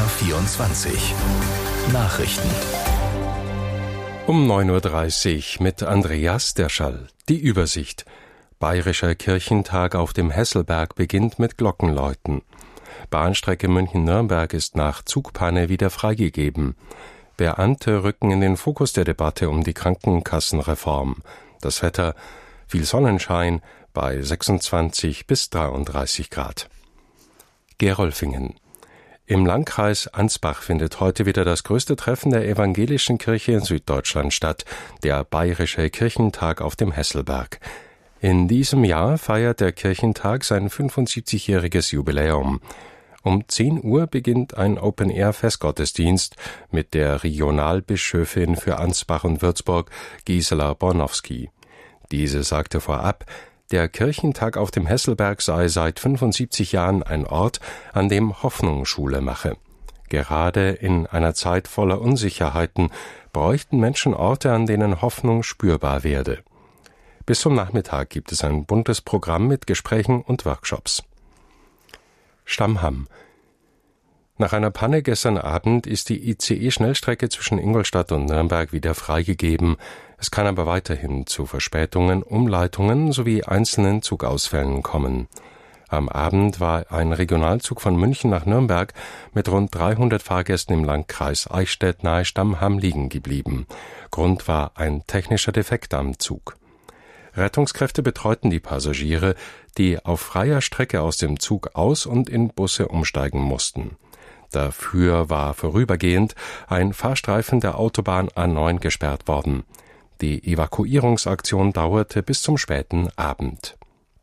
BR24 Nachrichten. Um 9.30 Uhr mit Andreas Derschall. Die Übersicht. Bayerischer Kirchentag auf dem Hesselberg beginnt mit Glockenläuten. Bahnstrecke München-Nürnberg ist nach Zugpanne wieder freigegeben. Beamte rücken in den Fokus der Debatte um die Krankenkassenreform. Das Wetter: viel Sonnenschein bei 26 bis 33 Grad. Gerolfingen. Im Landkreis Ansbach findet heute wieder das größte Treffen der evangelischen Kirche in Süddeutschland statt, der Bayerische Kirchentag auf dem Hesselberg. In diesem Jahr feiert der Kirchentag sein 75-jähriges Jubiläum. Um 10 Uhr beginnt ein Open-Air-Festgottesdienst mit der Regionalbischöfin für Ansbach und Würzburg, Gisela Bornowski. Diese sagte vorab, der Kirchentag auf dem Hesselberg sei seit 75 Jahren ein Ort, an dem Hoffnung Schule mache. Gerade in einer Zeit voller Unsicherheiten bräuchten Menschen Orte, an denen Hoffnung spürbar werde. Bis zum Nachmittag gibt es ein buntes Programm mit Gesprächen und Workshops. Stammham. Nach einer Panne gestern Abend ist die ICE-Schnellstrecke zwischen Ingolstadt und Nürnberg wieder freigegeben. Es kann aber weiterhin zu Verspätungen, Umleitungen sowie einzelnen Zugausfällen kommen. Am Abend war ein Regionalzug von München nach Nürnberg mit rund 300 Fahrgästen im Landkreis Eichstätt nahe Stammham liegen geblieben. Grund war ein technischer Defekt am Zug. Rettungskräfte betreuten die Passagiere, die auf freier Strecke aus dem Zug aus und in Busse umsteigen mussten. Dafür war vorübergehend ein Fahrstreifen der Autobahn A9 gesperrt worden. Die Evakuierungsaktion dauerte bis zum späten Abend.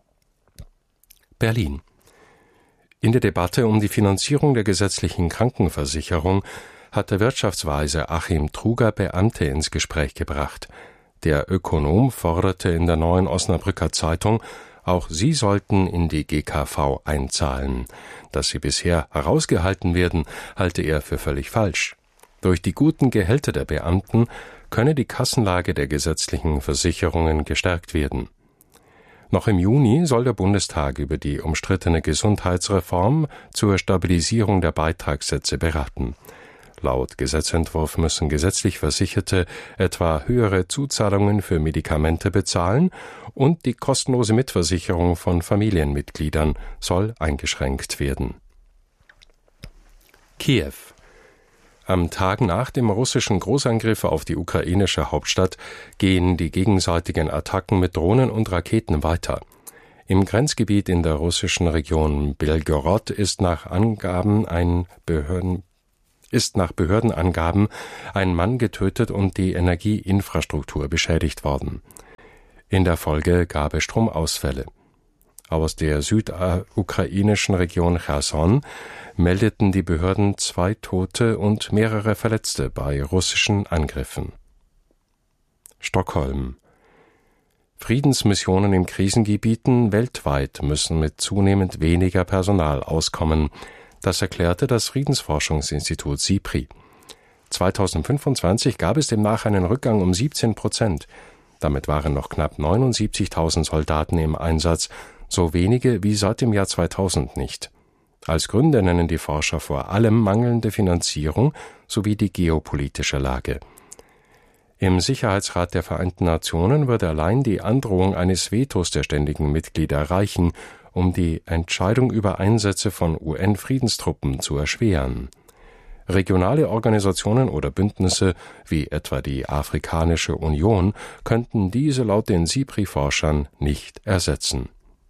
Berlin. In der Debatte um die Finanzierung der gesetzlichen Krankenversicherung hat der Wirtschaftsweise Achim Truger Beamte ins Gespräch gebracht. Der Ökonom forderte in der Neuen Osnabrücker Zeitung, auch sie sollten in die GKV einzahlen. Dass sie bisher herausgehalten werden, halte er für völlig falsch. Durch die guten Gehälter der Beamten könne die Kassenlage der gesetzlichen Versicherungen gestärkt werden. Noch im Juni soll der Bundestag über die umstrittene Gesundheitsreform zur Stabilisierung der Beitragssätze beraten. Laut Gesetzentwurf müssen gesetzlich Versicherte etwa höhere Zuzahlungen für Medikamente bezahlen und die kostenlose Mitversicherung von Familienmitgliedern soll eingeschränkt werden. Kiew. Am Tag nach dem russischen Großangriff auf die ukrainische Hauptstadt gehen die gegenseitigen Attacken mit Drohnen und Raketen weiter. Im Grenzgebiet in der russischen Region Belgorod ist nach Behördenangaben ein Mann getötet und die Energieinfrastruktur beschädigt worden. In der Folge gab es Stromausfälle. Aus der südukrainischen Region Cherson meldeten die Behörden 2 Tote und mehrere Verletzte bei russischen Angriffen. Stockholm. Friedensmissionen in Krisengebieten weltweit müssen mit zunehmend weniger Personal auskommen. Das erklärte das Friedensforschungsinstitut SIPRI. 2025 gab es demnach einen Rückgang um 17%. Damit waren noch knapp 79.000 Soldaten im Einsatz, so wenige wie seit dem Jahr 2000 nicht. Als Gründe nennen die Forscher vor allem mangelnde Finanzierung sowie die geopolitische Lage. Im Sicherheitsrat der Vereinten Nationen würde allein die Androhung eines Vetos der ständigen Mitglieder reichen, um die Entscheidung über Einsätze von UN-Friedenstruppen zu erschweren. Regionale Organisationen oder Bündnisse, wie etwa die Afrikanische Union, könnten diese laut den SIPRI-Forschern nicht ersetzen.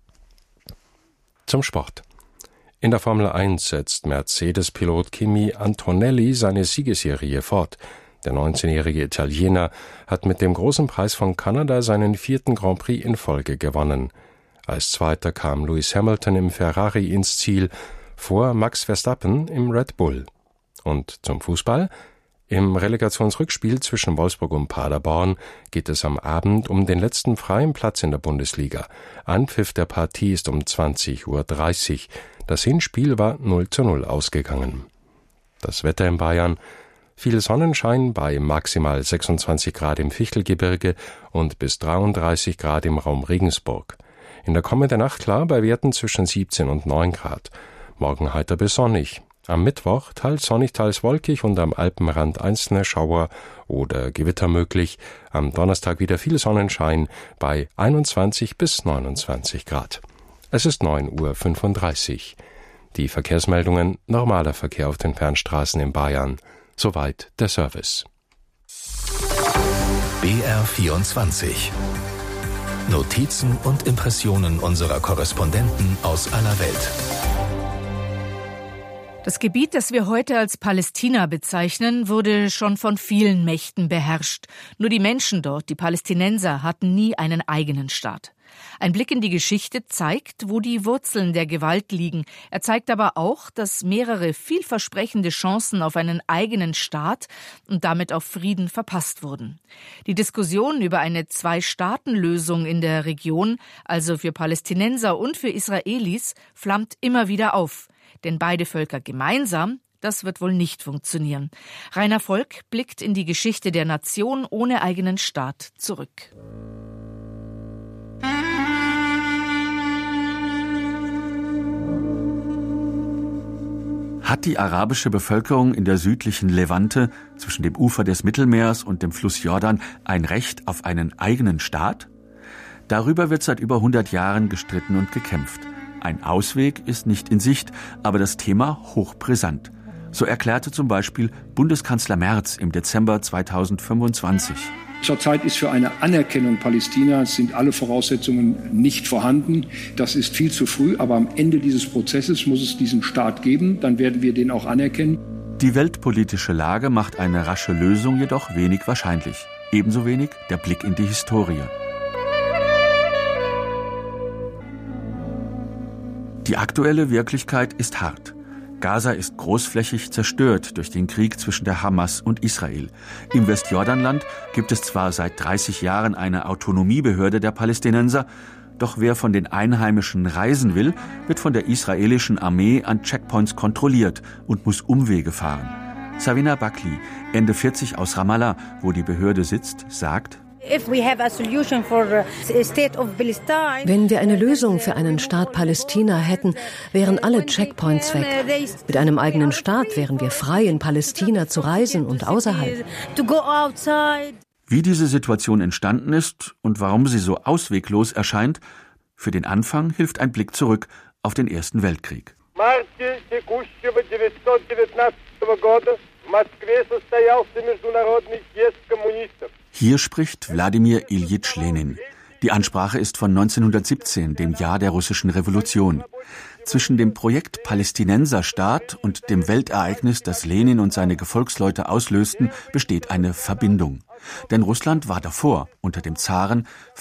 Zum Sport. In der Formel 1 setzt Mercedes-Pilot Kimi Antonelli seine Siegesserie fort. Der 19-jährige Italiener hat mit dem Großen Preis von Kanada seinen 4. Grand Prix in Folge gewonnen. Als Zweiter kam Lewis Hamilton im Ferrari ins Ziel, vor Max Verstappen im Red Bull. Und zum Fußball? Im Relegationsrückspiel zwischen Wolfsburg und Paderborn geht es am Abend um den letzten freien Platz in der Bundesliga. Anpfiff der Partie ist um 20.30 Uhr. Das Hinspiel war 0:0 ausgegangen. Das Wetter in Bayern: viel Sonnenschein bei maximal 26 Grad im Fichtelgebirge und bis 33 Grad im Raum Regensburg. In der kommenden Nacht klar bei Werten zwischen 17 und 9 Grad. Morgen heiter bis sonnig. Am Mittwoch teils sonnig, teils wolkig und am Alpenrand einzelne Schauer oder Gewitter möglich. Am Donnerstag wieder viel Sonnenschein bei 21 bis 29 Grad. Es ist 9:35 Uhr. Die Verkehrsmeldungen: normaler Verkehr auf den Fernstraßen in Bayern. Soweit der Service. BR24. Notizen und Impressionen unserer Korrespondenten aus aller Welt. Das Gebiet, das wir heute als Palästina bezeichnen, wurde schon von vielen Mächten beherrscht. Nur die Menschen dort, die Palästinenser, hatten nie einen eigenen Staat. Ein Blick in die Geschichte zeigt, wo die Wurzeln der Gewalt liegen. Er zeigt aber auch, dass mehrere vielversprechende Chancen auf einen eigenen Staat und damit auf Frieden verpasst wurden. Die Diskussion über eine Zwei-Staaten-Lösung in der Region, also für Palästinenser und für Israelis, flammt immer wieder auf. Denn beide Völker gemeinsam, das wird wohl nicht funktionieren. Rainer Volk blickt in die Geschichte der Nation ohne eigenen Staat zurück. Hat die arabische Bevölkerung in der südlichen Levante zwischen dem Ufer des Mittelmeers und dem Fluss Jordan ein Recht auf einen eigenen Staat? Darüber wird seit über 100 Jahren gestritten und gekämpft. Ein Ausweg ist nicht in Sicht, aber das Thema hochbrisant. So erklärte zum Beispiel Bundeskanzler Merz im Dezember 2025. Zurzeit ist für eine Anerkennung Palästinas sind alle Voraussetzungen nicht vorhanden. Das ist viel zu früh, aber am Ende dieses Prozesses muss es diesen Staat geben. Dann werden wir den auch anerkennen. Die weltpolitische Lage macht eine rasche Lösung jedoch wenig wahrscheinlich. Ebenso wenig der Blick in die Historie. Die aktuelle Wirklichkeit ist hart. Gaza ist großflächig zerstört durch den Krieg zwischen der Hamas und Israel. Im Westjordanland gibt es zwar seit 30 Jahren eine Autonomiebehörde der Palästinenser, doch wer von den Einheimischen reisen will, wird von der israelischen Armee an Checkpoints kontrolliert und muss Umwege fahren. Savina Bakli, Ende 40 aus Ramallah, wo die Behörde sitzt, sagt: Wenn wir eine Lösung für einen Staat Palästina hätten, wären alle Checkpoints weg. Mit einem eigenen Staat wären wir frei, in Palästina zu reisen und außerhalb. Wie diese Situation entstanden ist und warum sie so ausweglos erscheint, für den Anfang hilft ein Blick zurück auf den Ersten Weltkrieg. Hier spricht Wladimir Iljitsch Lenin. Die Ansprache ist von 1917, dem Jahr der russischen Revolution. Zwischen dem Projekt Palästinenserstaat und dem Weltereignis, das Lenin und seine Gefolgsleute auslösten, besteht eine Verbindung. Denn Russland war davor, unter dem Zaren,